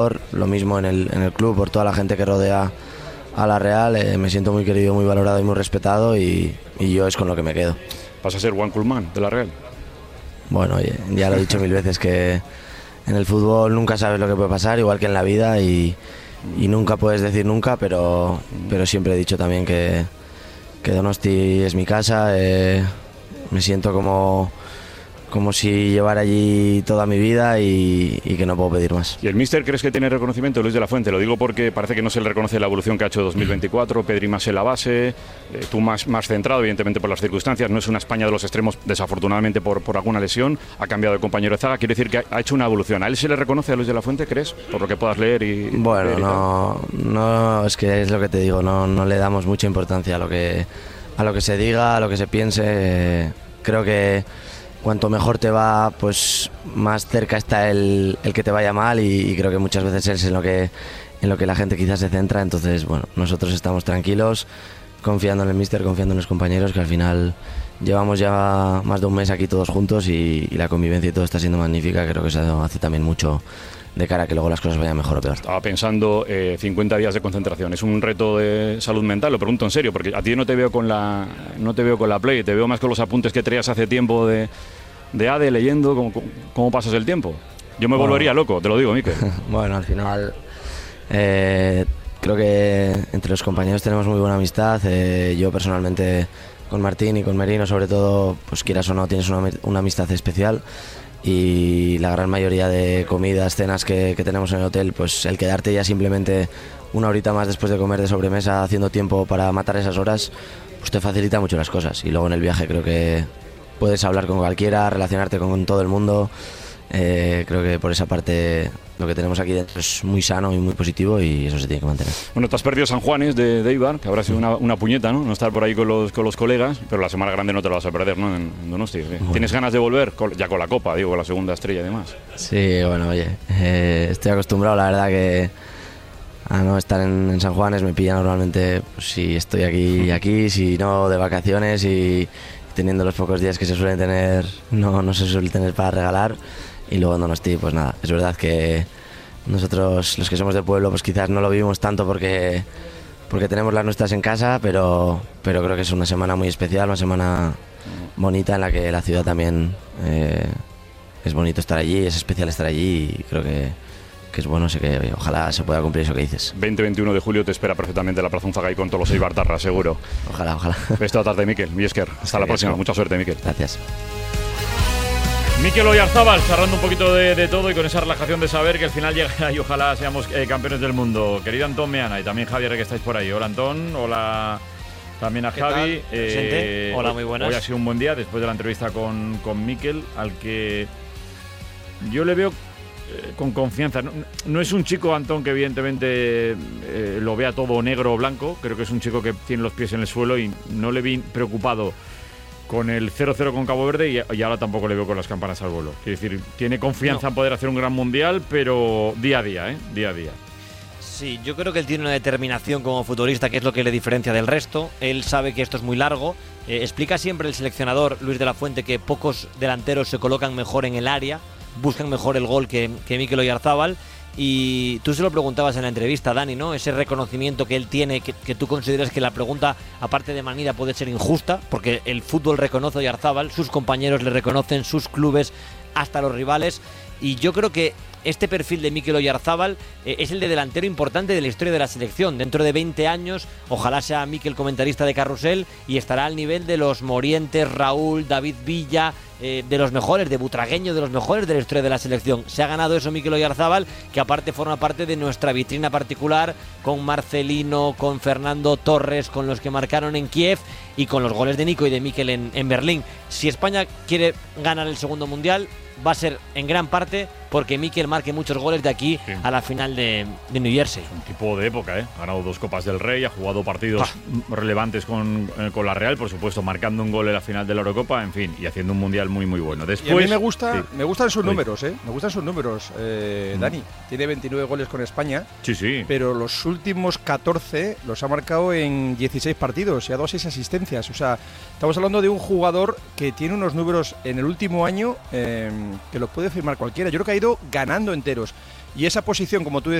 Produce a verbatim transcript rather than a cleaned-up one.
Lo mismo en el, en el club, por toda la gente que rodea a la Real. Eh, me siento muy querido, muy valorado y muy respetado, y, y yo es con lo que me quedo. ¿Vas a ser Juan Culmán de la Real? Bueno, oye, ya lo he dicho mil veces que en el fútbol nunca sabes lo que puede pasar, igual que en la vida, y, y nunca puedes decir nunca, pero, pero siempre he dicho también que, que Donosti es mi casa. Eh, me siento como... como si llevara allí toda mi vida y, y que no puedo pedir más. ¿Y el míster crees que tiene reconocimiento, Luis de la Fuente? Lo digo porque parece que no se le reconoce la evolución que ha hecho dos mil veinticuatro, Pedri más en la base, eh, tú más, más centrado, evidentemente por las circunstancias, no es una España de los extremos, desafortunadamente por, por alguna lesión, ha cambiado de compañero de zaga, quiere decir que ha, ha hecho una evolución. ¿A él se le reconoce a Luis de la Fuente, crees? Por lo que puedas leer y... Bueno, leer y no, no, es que es lo que te digo, no, no le damos mucha importancia a lo que, a lo que se diga, a lo que se piense. Creo que cuanto mejor te va, pues más cerca está el, el que te vaya mal, y, y creo que muchas veces es en lo que, en lo que la gente quizás se centra. Entonces, bueno, nosotros estamos tranquilos, confiando en el míster, confiando en los compañeros, que al final llevamos ya más de un mes aquí todos juntos, y, y la convivencia y todo está siendo magnífica. Creo que eso hace también mucho de cara a que luego las cosas vayan mejor o peor. Estaba pensando, eh, cincuenta días de concentración, ¿es un reto de salud mental? Lo pregunto en serio, porque a ti no te veo con la no te veo con la Play, te veo más con los apuntes que traías hace tiempo de, de A D E, leyendo. ¿Cómo, cómo pasas el tiempo? Yo me bueno, volvería loco, te lo digo, Mikel. Bueno, al final eh, creo que entre los compañeros tenemos muy buena amistad. Eh, yo personalmente con Martín y con Merino, sobre todo, pues quieras o no, tienes una, una amistad especial. Y la gran mayoría de comidas, cenas que, que tenemos en el hotel, pues el quedarte ya simplemente una horita más después de comer de sobremesa, haciendo tiempo para matar esas horas, pues te facilita mucho las cosas. Y luego en el viaje creo que puedes hablar con cualquiera, relacionarte con todo el mundo. Eh, creo que por esa parte lo que tenemos aquí dentro es muy sano y muy positivo, y eso se tiene que mantener. Bueno, te has perdido San Juanes de, de Eibar, que habrá sido una, una puñeta, ¿no? No estar por ahí con los, con los colegas, pero la semana grande no te la vas a perder, ¿no? En, en Donosti. ¿Sí? Bueno. ¿Tienes ganas de volver? Con, ya con la Copa, digo, con la segunda estrella y demás. Sí, bueno, oye, eh, estoy acostumbrado, la verdad, que a no estar en, en San Juanes. Me pilla normalmente, pues, si estoy aquí, aquí, si no, de vacaciones, y teniendo los pocos días que se suelen tener, no, no se suele tener para regalar. Y luego en Donosti, pues nada, es verdad que nosotros, los que somos de pueblo, pues quizás no lo vivimos tanto porque, porque tenemos las nuestras en casa, pero, pero creo que es una semana muy especial, una semana bonita en la que la ciudad también eh, es bonito estar allí, es especial estar allí, y creo que, que es bueno, sé que oye, ojalá se pueda cumplir eso que dices. veinte veintiuno de julio te espera perfectamente la Plaza Unzaga con todos los eibartarras, seguro. Ojalá, ojalá. Ves toda tarde, Mikel, Miesker. Hasta la próxima, mucha suerte, Mikel. Gracias. Mikel Oyarzábal, charlando un poquito de, de todo, y con esa relajación de saber que al final llegará y ojalá seamos eh, campeones del mundo. Querido Antón Meana y también Javier, que estáis por ahí. Hola, Antón. Hola también a Javi. Eh, Hola, muy buenas. Hoy ha sido un buen día después de la entrevista con, con Mikel, al que yo le veo eh, con confianza. No, no es un chico, Antón, que evidentemente eh, lo vea todo negro o blanco. Creo que es un chico que tiene los pies en el suelo, y no le vi preocupado con el cero cero con Cabo Verde, y, y ahora tampoco le veo con las campanas al vuelo. Quiero decir, tiene confianza no. en poder hacer un gran mundial, pero día a día, ¿eh? Día a día. Sí, yo creo que él tiene una determinación como futbolista que es lo que le diferencia del resto. Él sabe que esto es muy largo. Eh, explica siempre el seleccionador Luis de la Fuente que pocos delanteros se colocan mejor en el área, buscan mejor el gol que, que Mikel Oyarzábal. Y tú se lo preguntabas en la entrevista, Dani, ¿no? Ese reconocimiento que él tiene, que, que tú consideras que la pregunta, aparte de manida, puede ser injusta, porque el fútbol reconoce a Oyarzábal, sus compañeros le reconocen, sus clubes, hasta los rivales. Y yo creo que este perfil de Mikel Oyarzábal eh, es el de delantero importante de la historia de la selección. Dentro de veinte años, ojalá sea Mikel comentarista de Carrusel y estará al nivel de los Morientes, Raúl, David Villa, eh, de los mejores, de Butragueño, de los mejores de la historia de la selección. Se ha ganado eso Mikel Oyarzábal, que aparte forma parte de nuestra vitrina particular, con Marcelino, con Fernando Torres, con los que marcaron en Kiev, y con los goles de Nico y de Mikel en, en Berlín. Si España quiere ganar el segundo mundial, va a ser en gran parte porque Mikel marque muchos goles de aquí sí. a la final de, de New Jersey. Un tipo de época, ¿eh? Ha ganado dos Copas del Rey, ha jugado partidos ah. relevantes con, eh, con la Real, por supuesto, marcando un gol en la final de la Eurocopa, en fin, y haciendo un mundial muy, muy bueno. Después, y a mí me gusta, sí. me gustan sus sí. números, ¿eh? Me gustan sus números, eh, mm. Dani. Tiene veintinueve goles con España, sí, sí. pero los últimos catorce los ha marcado en dieciséis partidos y ha dado seis asistencias. O sea, estamos hablando de un jugador que tiene unos números en el último año eh, que los puede firmar cualquiera. Yo creo que ha ido ganando enteros. Y esa posición, como tú